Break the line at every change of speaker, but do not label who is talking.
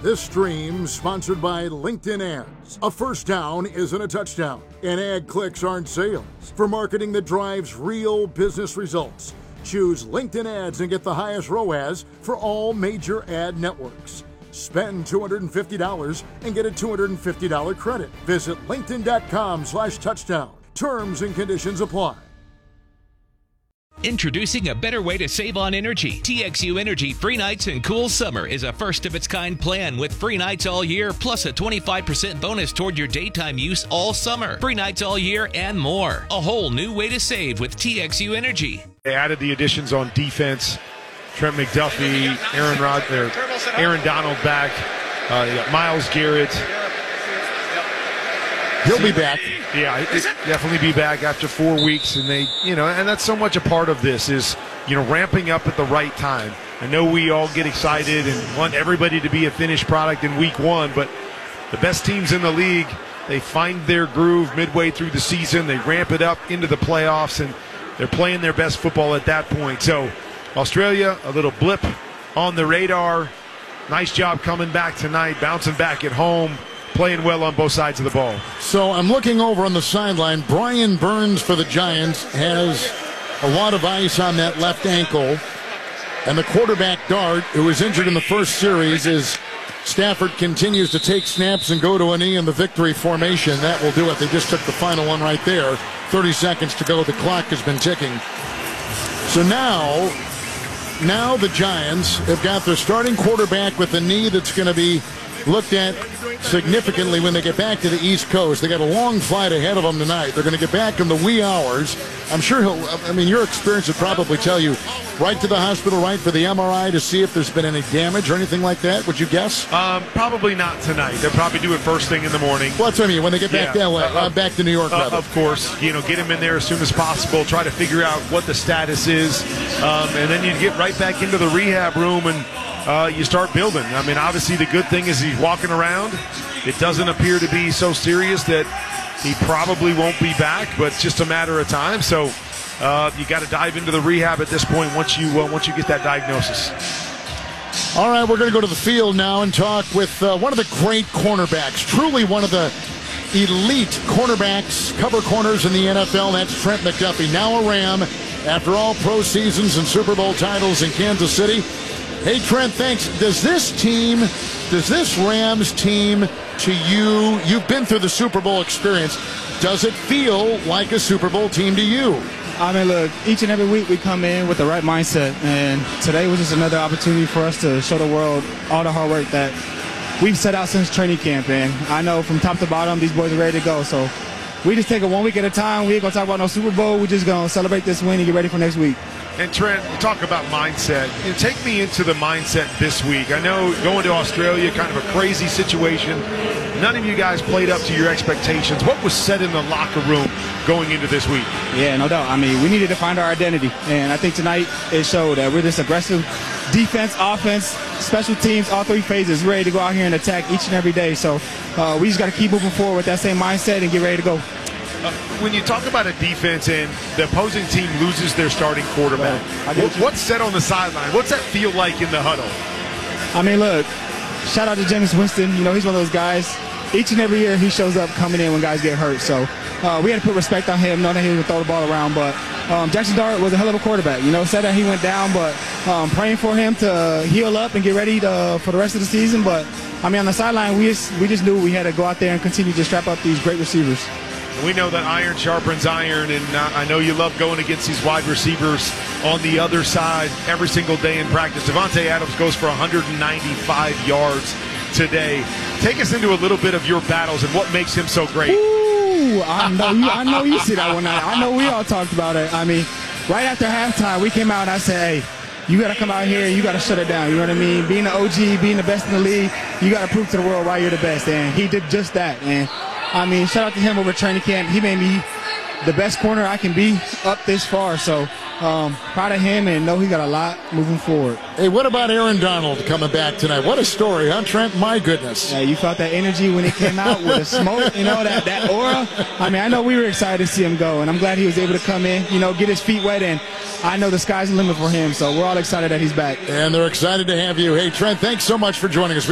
This stream sponsored by LinkedIn Ads. A first down isn't a touchdown, and ad clicks aren't sales. For marketing that drives real business results, choose LinkedIn Ads and get the highest ROAS for all major ad networks. Spend $250 and get a $250 credit. Visit linkedin.com/touchdown. Terms and conditions apply.
Introducing a better way to save on energy. TXU Energy Free Nights and Cool Summer is a first-of-its-kind plan with free nights all year, plus a 25% bonus toward your daytime use all summer. Free nights all year and more. A whole new way to save with TXU Energy.
They added the additions on defense. Trent McDuffie, Aaron Donald back, you got Myles Garrett.
He'll be back.
Yeah, he'll definitely be back after 4 weeks, and and that's so much a part of this is, ramping up at the right time. I know we all get excited and want everybody to be a finished product in week one, but the best teams in the league, they find their groove midway through the season, they ramp it up into the playoffs, and they're playing their best football at that point. So Australia, a little blip on the radar. Nice job coming back tonight, bouncing back at home, playing well on both sides of the ball.
So I'm looking over on the sideline. Brian Burns for the Giants has a lot of ice on that left ankle. And the quarterback, Dart, who was injured in the first series, is Stafford continues to take snaps and go to a knee in the victory formation. That will do it. They just took the final one right there. 30 seconds to go. The clock has been ticking. So now the Giants have got their starting quarterback with a knee that's going to be looked at significantly when they get back to the East Coast. They got a long flight ahead of them tonight. They're going to get back in the wee hours. I'm sure your experience would probably tell you right to the hospital, right for the MRI to see if there's been any damage or anything like that. Would you guess?
Probably not tonight. They'll probably do it first thing in the morning.
Well, that's what I mean. When they get back to LA, back to New York.
Of course, get him in there as soon as possible. Try to figure out what the status is, and then you get right back into the rehab room and you start building. I mean, obviously the good thing is he's walking around. It doesn't appear to be so serious that he probably won't be back, but it's just a matter of time. So you got to dive into the rehab at this point once you get that diagnosis.
All right, we're going to go to the field now and talk with one of the great cornerbacks, truly one of the elite cornerbacks, cover corners in the NFL. That's Trent McDuffie, now a Ram after all pro seasons and Super Bowl titles in Kansas City. Hey, Trent, thanks. Does this Rams team to you, you've been through the Super Bowl experience, does it feel like a Super Bowl team to you?
I mean, look, each and every week we come in with the right mindset, and today was just another opportunity for us to show the world all the hard work that we've set out since training camp, and I know from top to bottom these boys are ready to go, so we just take it 1 week at a time. We ain't going to talk about no Super Bowl. We're just going to celebrate this win and get ready for next week.
And Trent, talk about mindset. Take me into the mindset this week. I know going to Australia, kind of a crazy situation. None of you guys played up to your expectations. What was said in the locker room going into this week?
Yeah, no doubt. I mean, we needed to find our identity. And I think tonight it showed that we're this aggressive defense, offense, special teams, all three phases, ready to go out here and attack each and every day. So we just got to keep moving forward with that same mindset and get ready to go.
When you talk about a defense and the opposing team loses their starting quarterback, what's said on the sideline? What's that feel like in the huddle?
I mean, look, shout out to Jameis Winston. He's one of those guys. Each and every year he shows up coming in when guys get hurt. So we had to put respect on him, knowing that he was going to throw the ball around. But Jackson Dart was a hell of a quarterback. Said that he went down, but praying for him to heal up and get ready for the rest of the season. But, I mean, on the sideline, we just knew we had to go out there and continue to strap up these great receivers.
We know that iron sharpens iron, and I know you love going against these wide receivers on the other side every single day in practice. Davante Adams goes for 195 yards today. Take us into a little bit of your battles and what makes him so great.
Ooh, I know you see that one night. I know we all talked about it. I mean, right after halftime, we came out and I said, hey, you got to come out here and you got to shut it down. You know what I mean? Being the OG, being the best in the league, you got to prove to the world why you're the best. And he did just that. And I mean, shout out to him over training camp. He made me the best corner I can be up this far. So proud of him and know he got a lot moving forward.
Hey, what about Aaron Donald coming back tonight? What a story, huh, Trent? My goodness.
Yeah, you felt that energy when he came out with the smoke, that aura. I mean, I know we were excited to see him go, and I'm glad he was able to come in, get his feet wet, and I know the sky's the limit for him. So we're all excited that he's back.
And they're excited to have you. Hey, Trent, thanks so much for joining us.